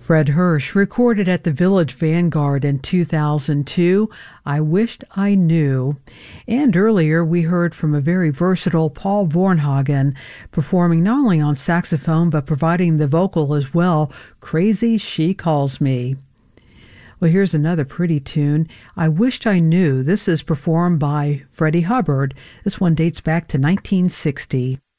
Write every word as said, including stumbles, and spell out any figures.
Fred Hirsch recorded at the Village Vanguard in two thousand two, I Wished I Knew. And earlier we heard from a very versatile Paul Vornhagen, performing not only on saxophone but providing the vocal as well, Crazy She Calls Me. Well, here's another pretty tune, I Wished I Knew. This is performed by Freddie Hubbard. This one dates back to nineteen sixty.